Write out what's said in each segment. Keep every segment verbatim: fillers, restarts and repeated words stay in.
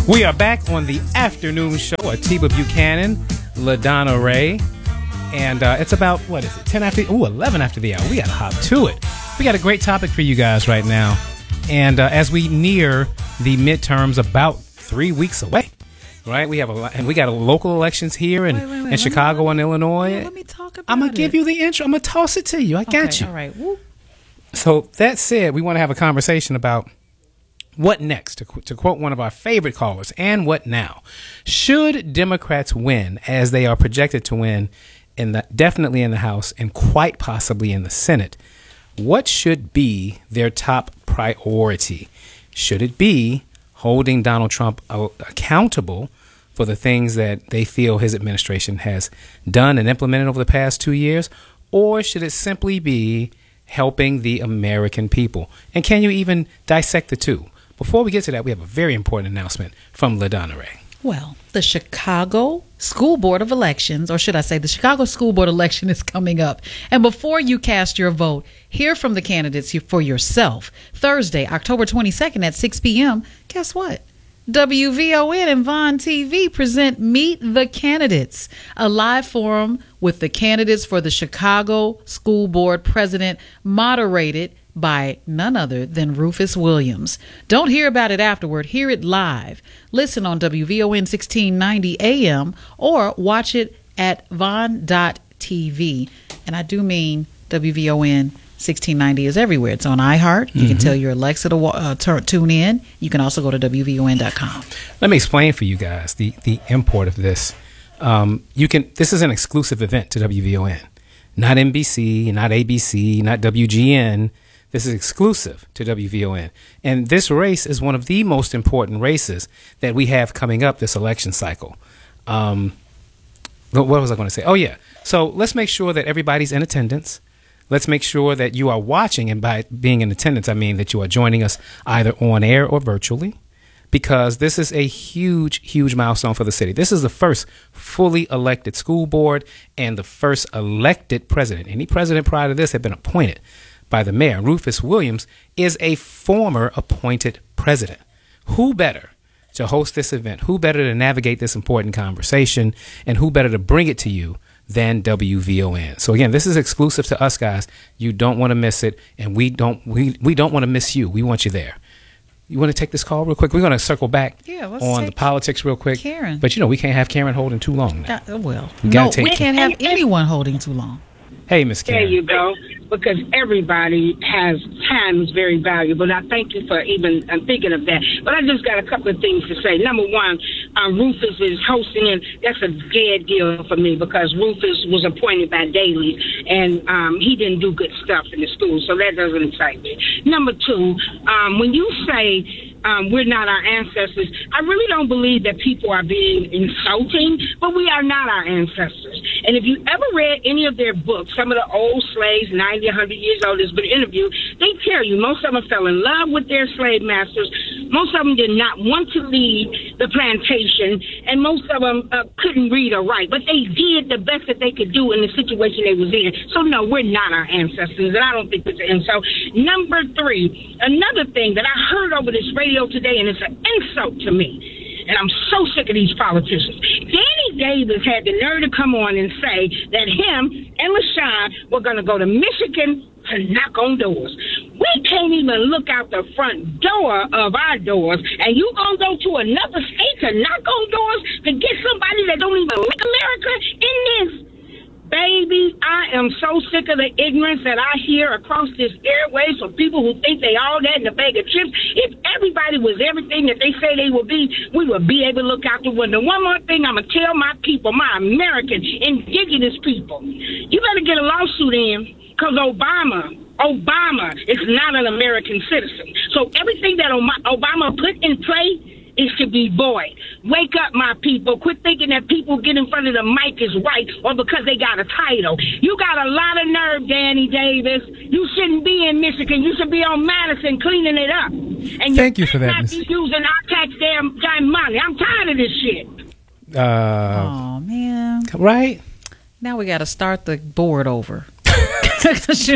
We are back on the afternoon show. Atiba Buchanan, LaDonna Ray, and uh, it's about, what is it, ten after, ooh, eleven after the hour. We got to hop to it. We got a great topic for you guys right now. And uh, as we near the midterms, about three weeks away, right? We have a, and we got a local elections here in, wait, wait, wait, in Chicago me, and Illinois. Yeah, let me talk about I'm going to give it. you the intro. I'm going to toss it to you. I got okay, you. All right. Woo. So that said, we want to have a conversation about what next, to, qu- to quote one of our favorite callers, and what now? Should Democrats win, as they are projected to win, in the definitely in the House and quite possibly in the Senate, what should be their top priority? Should it be holding Donald Trump uh, accountable for the things that they feel his administration has done and implemented over the past two years? Or should it simply be helping the American people? And can you even dissect the two? Before we get to that, we have a very important announcement from LaDonna Ray. Well, the Chicago School Board of Elections, or should I say the Chicago School Board election, is coming up. And before you cast your vote, hear from the candidates for yourself. Thursday, October twenty-second at six p.m., guess what? W V O N and Vaughn T V present Meet the Candidates, a live forum with the candidates for the Chicago School Board president, moderated by none other than Rufus Williams. Don't hear about it afterward. Hear it live. Listen on W V O N sixteen ninety A M or watch it at vaughn dot t v. And I do mean W V O N sixteen ninety is everywhere. It's on iHeart. You mm-hmm. can tell your Alexa to uh, t- tune in. You can also go to W V O N dot com. Let me explain for you guys the, the import of this. Um, you can. This is an exclusive event to W V O N. Not N B C, not A B C, not W G N. This is exclusive to W V O N. And this race is one of the most important races that we have coming up this election cycle. Um, what was I going to say? Oh, yeah. So let's make sure that everybody's in attendance. Let's make sure that you are watching. And by being in attendance, I mean that you are joining us either on air or virtually, because this is a huge, huge milestone for the city. This is the first fully elected school board and the first elected president. Any president prior to this had been appointed by the mayor. Rufus Williams is a former appointed president. Who better to host this event? Who better to navigate this important conversation? And who better to bring it to you than W V O N? So again, this is exclusive to us, guys. You don't want to miss it, and we don't we, we don't want to miss you. We want you there. You want to take this call real quick? We're going to circle back yeah, let's on the politics real quick. Karen. But, you know, we can't have Karen holding too long now. Uh, well, we, no, take we can't have anyone holding too long. Hey, Miss Karen. There you go. Because everybody has time is very valuable. And I thank you for even uh, thinking of that. But I just got a couple of things to say. Number one, uh, Rufus is hosting, and that's a dead deal for me because Rufus was appointed by Daley, and um, he didn't do good stuff in the school, so that doesn't excite me. Number two, um, when you say um, we're not our ancestors, I really don't believe that people are being insulting, but we are not our ancestors. And if you ever read any of their books, some of the old slaves, ninety, one hundred years old, that's been interviewed, they tell you most of them fell in love with their slave masters. Most of them did not want to leave the plantation, and most of them uh, couldn't read or write. But they did the best that they could do in the situation they was in. So, no, we're not our ancestors, and I don't think it's an insult. Number three, another thing that I heard over this radio today, and it's an insult to me, and I'm so sick of these politicians. Danny Davis had the nerve to come on and say that him and LaShawn were going to go to Michigan to knock on doors. We can't even look out the front door of our doors, and you going to go to another state to knock on doors to get somebody that don't even like America in this? Baby, I am so sick of the ignorance that I hear across this airways from people who think they all that in a bag of chips. If everybody was everything that they say they will be, we would be able to look out the window. One more thing I'm going to tell my people, my American, indigenous people, you better get a lawsuit in because Obama, Obama is not an American citizen. So everything that Obama put in play is to be void. Wake up, my people. Quit thinking that people get in front of the mic is right or because they got a title. You got a lot of nerve, Danny Davis. You shouldn't be in Michigan. You should be on Madison cleaning it up. And thank you for that, Miss You using our tax damn time money. I'm tired of this shit. Uh, oh, man. Right? Now we got to start the board over.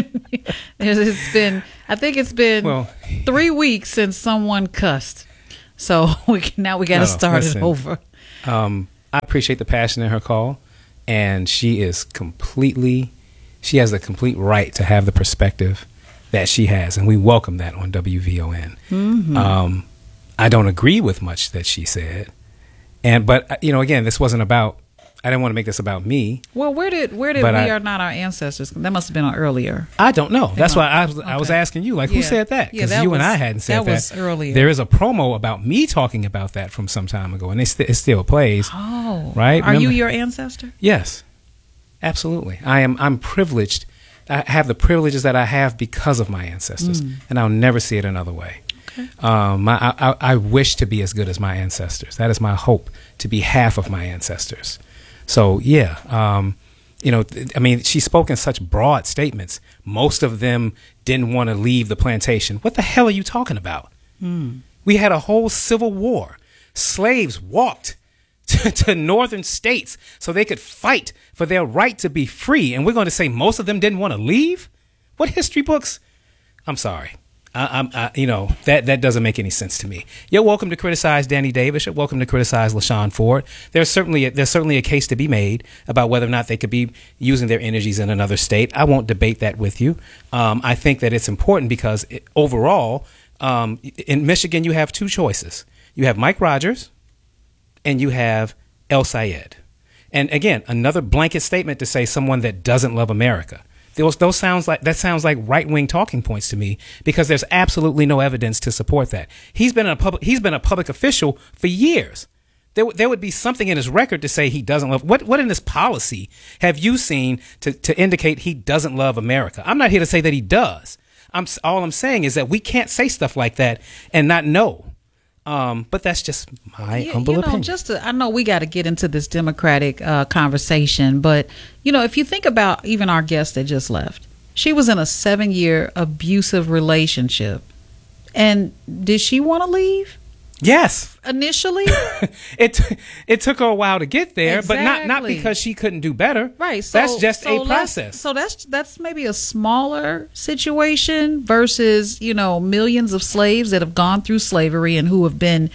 It's been, I think it's been well, three weeks since someone cussed. So we can, now we got to No, start listen. it over. Um, I appreciate the passion in her call, and she is completely, she has the complete right to have the perspective that she has, and we welcome that on W V O N. Mm-hmm. Um, I don't agree with much that she said, and but you know, again, this wasn't about. I didn't want to make this about me. Well, where did where did But we I- are not our ancestors? That must have been on earlier. I don't know. That's why I was, I was Okay. asking you, like, Yeah. who said that? Yeah, Because that you and was- I hadn't said that that. was earlier. There is a promo about me talking about that from some time ago, and it, st- it still plays. Oh, Right? Are you Remember- your ancestor? Yes, absolutely. I am. I'm privileged. I have the privileges that I have because of my ancestors, Mm. and I'll never see it another way. Okay. Um, my, I, I, I wish to be as good as my ancestors. That is my hope, to be half of my ancestors. So yeah, um, you know, th- I mean, she spoke in such broad statements. Most of them didn't want to leave the plantation. What the hell are you talking about? Mm. We had a whole civil war. Slaves walked to, to northern states so they could fight for their right to be free. And we're going to say most of them didn't want to leave? What history books? I'm sorry. I, I'm, I, you know, that, that doesn't make any sense to me. You're welcome to criticize Danny Davis. You're welcome to criticize LaShawn Ford. There's certainly a, there's certainly a case to be made about whether or not they could be using their energies in another state. I won't debate that with you. Um, I think that it's important because it, overall, um, in Michigan, you have two choices. You have Mike Rogers and you have El Sayed. And again, another blanket statement to say someone that doesn't love America. Those, those sounds like that sounds like right-wing talking points to me, because there's absolutely no evidence to support that. He's been a public he's been a public official for years. There, there would be something in his record to say he doesn't love. What what in this policy have you seen to, to indicate he doesn't love America? I'm not here to say that he does. I'm all I'm saying is that we can't say stuff like that and not know. Um, but that's just my You, humble you know, opinion. just to, I know we got to get into this Democratic uh, conversation, but you know, if you think about even our guest that just left, she was in a seven-year abusive relationship, and did she want to leave Yes. initially? it it took her a while to get there, but not not Exactly. because she couldn't do better. Right. So that's just so a let's- process. So that's that's maybe a smaller situation versus, you know, millions of slaves that have gone through slavery and who have been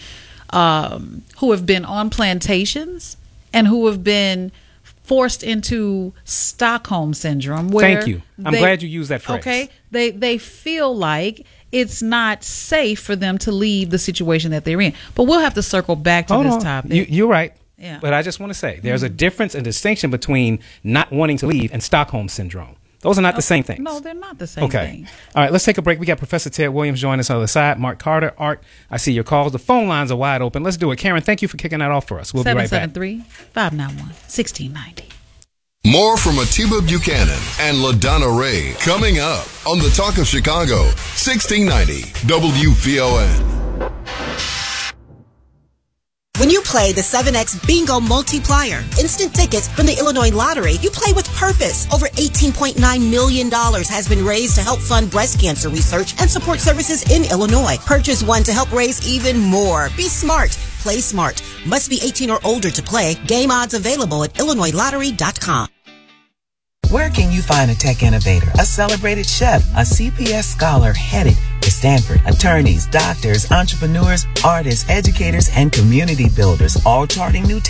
um, who have been on plantations and who have been forced into Stockholm syndrome. Where Thank you. I'm they- glad you used that phrase. Okay. They they feel like it's not safe for them to leave the situation that they're in. But we'll have to circle back to Hold this on. topic. You, you're right. Yeah. But I just want to say there's a difference and distinction between not wanting to leave and Stockholm syndrome. Those are not the same things. No, they're not the same Okay. thing. All right, let's take a break. We got Professor Ted Williams joining us on the other side. Mark Carter, Art, I see your calls. The phone lines are wide open. Let's do it. Karen, thank you for kicking that off for us. We'll be right back. seven seven three, five nine one, one six nine zero. More from Atiba Buchanan and LaDonna Ray coming up on the Talk of Chicago, sixteen ninety W V O N. When you play the seven X Bingo Multiplier, instant tickets from the Illinois Lottery, you play with purpose. Over eighteen point nine million dollars has been raised to help fund breast cancer research and support services in Illinois. Purchase one to help raise even more. Be smart. Play smart. Must be eighteen or older to play. Game odds available at illinois lottery dot com. Where can you find a tech innovator, a celebrated chef, a C P S scholar headed to Stanford, attorneys, doctors, entrepreneurs, artists, educators, and community builders, all charting new